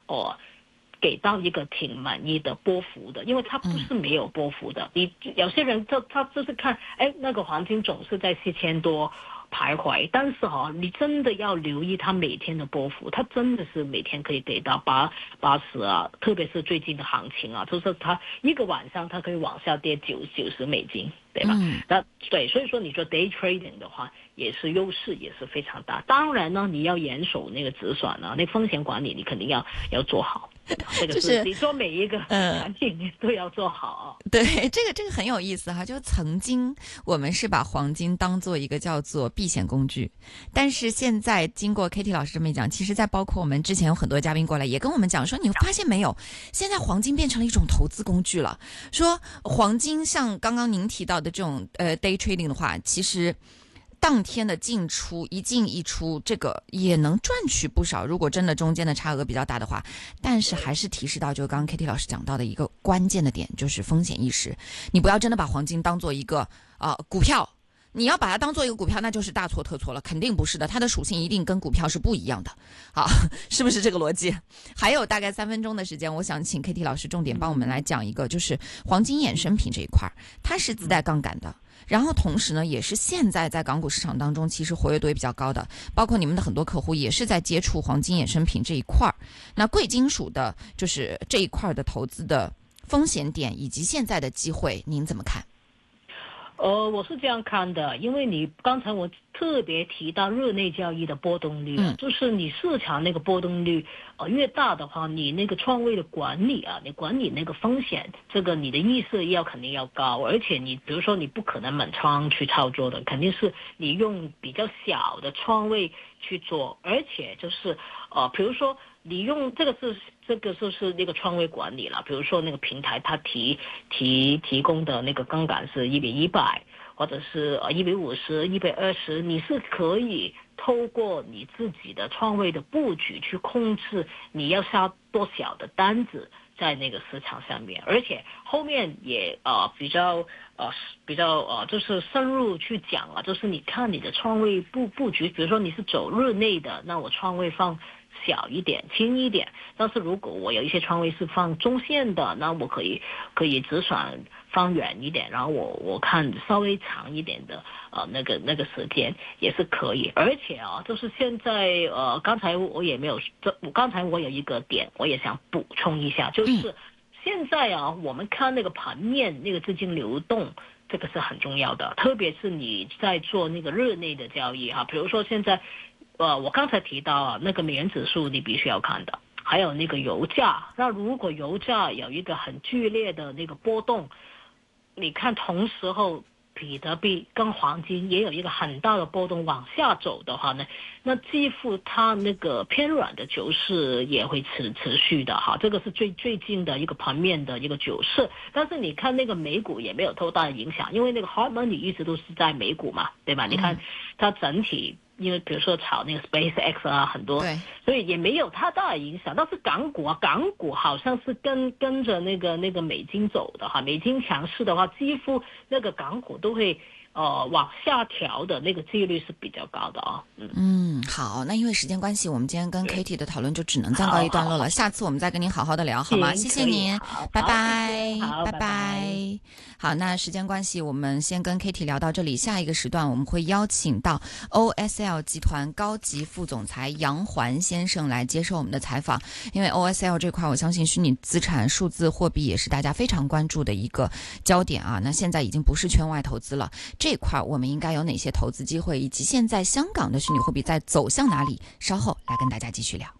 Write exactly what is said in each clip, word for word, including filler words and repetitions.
哦。给到一个挺满意的波幅的，因为它不是没有波幅的。嗯、你有些人他他就是看，哎，那个黄金总是在四千多徘徊，但是哈、哦，你真的要留意它每天的波幅，它真的是每天可以给到八八十啊，特别是最近的行情啊，就是它一个晚上它可以往下跌九九十美金，对吧？嗯、那对，所以说你做 day trading 的话，也是优势也是非常大。当然呢，你要严守那个止损啊，那风险管理你肯定要要做好。这个是你做每一个产品你都要做好、 呃、对，这个这个很有意思哈。就曾经我们是把黄金当做一个叫做避险工具，但是现在经过 Katie 老师这么一讲，其实在包括我们之前有很多嘉宾过来也跟我们讲说，你发现没有，现在黄金变成了一种投资工具了。说黄金像刚刚您提到的这种呃 day trading 的话，其实当天的进出一进一出，这个也能赚取不少，如果真的中间的差额比较大的话。但是还是提示到就刚刚 Katie 老师讲到的一个关键的点，就是风险意识。你不要真的把黄金当做一个呃股票，你要把它当做一个股票，那就是大错特错了，肯定不是的，它的属性一定跟股票是不一样的。好，是不是这个逻辑？还有大概三分钟的时间，我想请 Katie 老师重点帮我们来讲一个，就是黄金衍生品这一块，它是自带杠杆的。然后同时呢，也是现在在港股市场当中其实活跃度也比较高的，包括你们的很多客户也是在接触黄金衍生品这一块。那贵金属的就是这一块的投资的风险点以及现在的机会，您怎么看？ 呃，我是这样看的，因为你刚才我特别提到日内交易的波动率、啊嗯、就是你市场那个波动率呃越大的话，你那个仓位的管理啊，你管理那个风险，这个你的意识要肯定要高，而且你比如说你不可能满仓去操作的，肯定是你用比较小的仓位去做，而且就是呃，比如说你用这个是这个就是那个仓位管理了，比如说那个平台它提提提供的那个杠杆是一比一百，或者是呃一比五十、一比二十，你是可以透过你自己的仓位的布局去控制你要下多小的单子在那个市场上面，而且后面也呃比较呃比较呃就是深入去讲啊，就是你看你的仓位布布局，比如说你是走日内的，那我仓位放小一点轻一点，但是如果我有一些仓位是放中线的，那我可以可以止损放远一点，然后我我看稍微长一点的呃那个那个时间也是可以。而且啊，就是现在呃刚才我也没有这我刚才我有一个点我也想补充一下，就是现在啊我们看那个盘面那个资金流动，这个是很重要的，特别是你在做那个日内的交易哈，比如说现在呃，我刚才提到啊，那个美元指数你必须要看的，还有那个油价。那如果油价有一个很剧烈的那个波动，你看同时候比特币跟黄金也有一个很大的波动往下走的话呢，那几乎它那个偏软的走势也会持持续的哈，这个是最最近的一个盘面的一个走势。但是你看那个美股也没有多大的影响，因为那个 hard money 一直都是在美股嘛，对吧？你看它整体。因为比如说炒那个 SpaceX 啊，很多，所以也没有太大的影响。但是港股啊，港股好像是跟跟着那个那个美金走的哈，美金强势的话，几乎那个港股都会呃往下调的那个几率是比较高的啊。嗯嗯，好，那因为时间关系，我们今天跟 Katie 的讨论就只能暂告一段落了，下次我们再跟您好好的聊，好吗？谢谢您，拜拜，拜拜。好，那时间关系，我们先跟 Katie 聊到这里，下一个时段我们会邀请到 O S L 集团高级副总裁杨环先生来接受我们的采访。因为 O S L 这块，我相信虚拟资产、数字货币也是大家非常关注的一个焦点啊。那现在已经不是圈外投资了，这块我们应该有哪些投资机会，以及现在香港的虚拟货币在走向哪里？稍后来跟大家继续聊。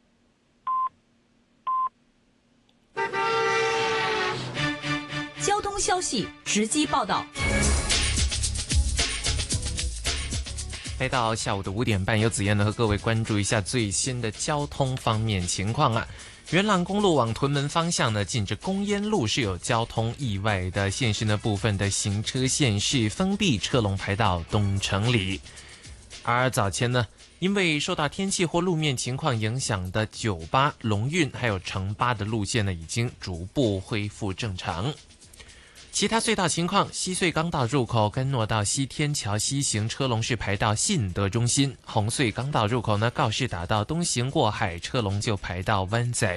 交通消息直击报道。 来到下午的五点半，由子燕呢和各位关注一下最新的交通方面情况啊。元朗公路往屯门方向呢，近着公烟路是有交通意外的，现时呢部分的行车线是封闭，车龙排到东城里。而早前呢，因为受到天气或路面情况影响的九巴、龙运还有城巴的路线呢，已经逐步恢复正常。其他隧道情况，西隧港岛入口跟诺道西天桥西行车龙是排到信德中心，红隧港岛入口呢，告士打道东行过海车龙就排到湾仔。